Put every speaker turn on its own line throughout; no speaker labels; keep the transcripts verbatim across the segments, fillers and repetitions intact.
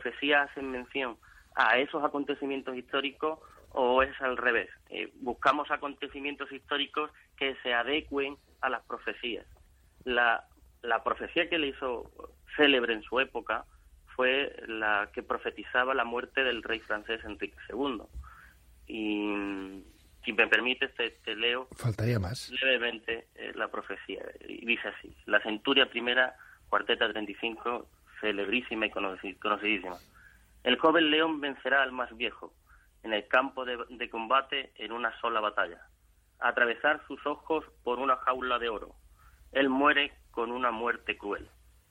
profecías hacen mención a esos acontecimientos históricos o es al revés. Eh, buscamos acontecimientos históricos que se adecuen a las profecías. La, la profecía que le hizo célebre en su época fue la que profetizaba la muerte del rey francés Enrique segundo. Y si me permite, te, te leo
Faltaría más.
levemente eh, la profecía. Y dice así: la centuria primera, cuarteta treinta y cinco, celebrísima y conocidísima. El joven león vencerá al más viejo en el campo de, de combate en una sola batalla. Atravesar sus ojos por una jaula de oro. Él muere con una muerte cruel.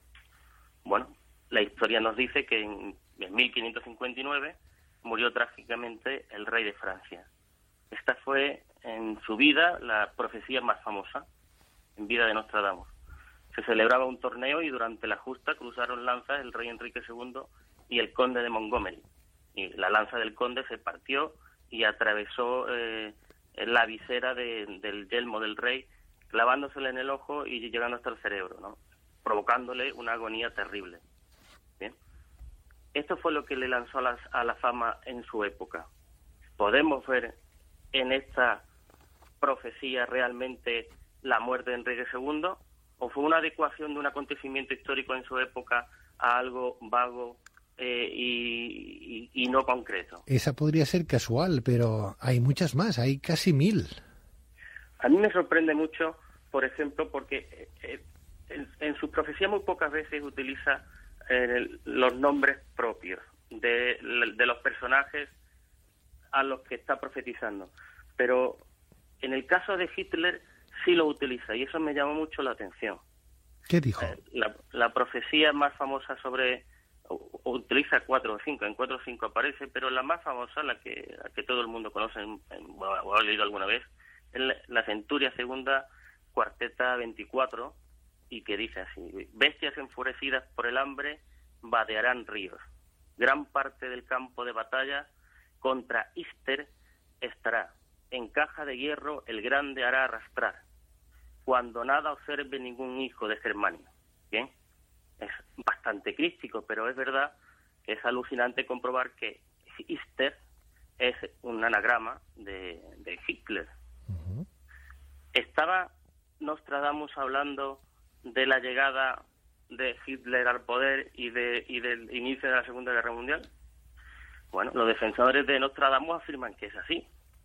Bueno, la historia nos dice que en, en mil quinientos cincuenta y nueve murió trágicamente el rey de Francia. Esta fue en su vida la profecía más famosa, en vida de Nostradamus. Se celebraba un torneo y durante la justa cruzaron lanzas el rey Enrique segundo y el conde de Montgomery. Y la lanza del conde se partió y atravesó eh, la visera de, del yelmo del rey, clavándosele en el ojo y llegando hasta el cerebro, ¿no? Provocándole una agonía terrible. Bien. Esto fue lo que le lanzó a la, a la fama en su época. Podemos ver en esta profecía realmente la muerte de Enrique segundo, o fue una adecuación de un acontecimiento histórico en su época a algo vago eh, y, y, y no concreto.
Esa podría ser casual, pero hay muchas más, hay casi mil.
A mí me sorprende mucho, por ejemplo, porque eh, en, en su profecía muy pocas veces utiliza eh, los nombres propios de, de los personajes a los que está profetizando. Pero en el caso de Hitler sí lo utiliza y eso me llamó mucho la atención.
¿Qué dijo?
Eh, la, la profecía más famosa sobre... O, o utiliza cuatro o cinco, en cuatro o cinco aparece, pero la más famosa, la que, la que todo el mundo conoce, en, en, o ha leído alguna vez, es la, la centuria segunda, cuarteta veinticuatro, y que dice así: bestias enfurecidas por el hambre vadearán ríos. Gran parte del campo de batalla contra Ister estará. En caja de hierro el grande hará arrastrar. Cuando nada observe ningún hijo de Germania. Bien, es bastante críptico, pero es verdad que es alucinante comprobar que Ister es un anagrama de, de Hitler. Uh-huh. Estaba Nostradamus hablando de la llegada de Hitler al poder y de y del inicio de la Segunda Guerra Mundial. Bueno, los defensores de Nostradamus afirman que es así.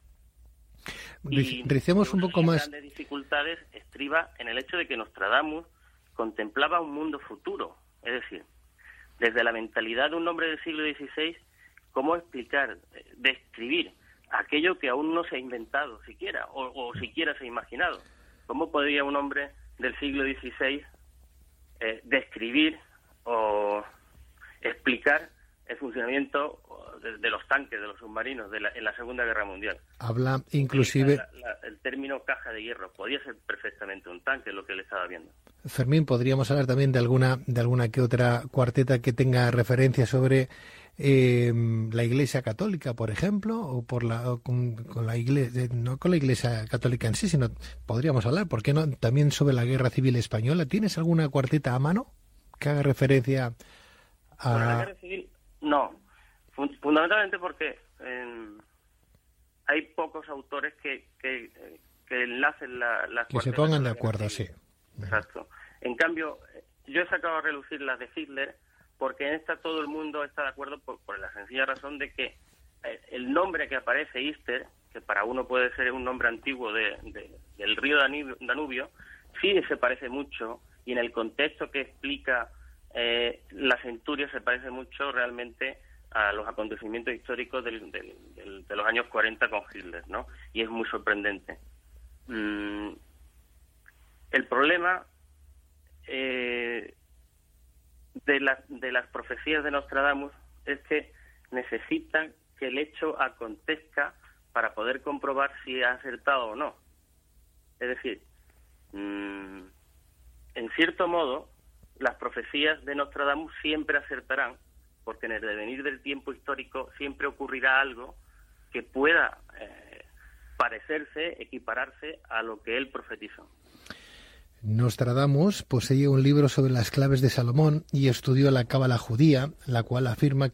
Y
Recemos un poco más.
Las grandes dificultades estriba en el hecho de que Nostradamus contemplaba un mundo futuro. Es decir, desde la mentalidad de un hombre del siglo dieciséis, ¿cómo explicar, describir aquello que aún no se ha inventado siquiera, o, o siquiera se ha imaginado? ¿Cómo podría un hombre del siglo dieciséis eh, describir o explicar el funcionamiento de, de los tanques, de los submarinos de la, en la Segunda Guerra Mundial?
Habla inclusive...
La, la, el término caja de hierro podía ser perfectamente un tanque, lo que él estaba viendo.
Fermín, podríamos hablar también de alguna de alguna que otra cuarteta que tenga referencia sobre eh, la Iglesia Católica, por ejemplo, o por la o con, con la Iglesia, no con la Iglesia Católica en sí, sino podríamos hablar, ¿por qué no?, también sobre la Guerra Civil Española. ¿Tienes alguna cuarteta a mano que haga referencia a...?
Bueno, la Guerra Civil, no. Fundamentalmente porque eh, hay pocos autores que, que, que enlacen la, las
que se pongan de acuerdo, sí.
Exacto. En cambio, yo he sacado a relucir las de Hitler porque en esta todo el mundo está de acuerdo por, por la sencilla razón de que eh, el nombre que aparece, Ister, que para uno puede ser un nombre antiguo de, de, del río Danubio, sí se parece mucho, y en el contexto que explica eh, la centuria se parece mucho realmente a los acontecimientos históricos del, del, del, de los años cuarenta con Hitler, ¿no? Y es muy sorprendente. Mm, el problema eh, de, la, de las profecías de Nostradamus es que necesitan que el hecho acontezca para poder comprobar si ha acertado o no. Es decir, mmm, en cierto modo, las profecías de Nostradamus siempre acertarán, porque en el devenir del tiempo histórico siempre ocurrirá algo que pueda eh, parecerse, equipararse a lo que él profetizó.
Nostradamus poseía un libro sobre las claves de Salomón y estudió la cábala judía, la cual afirma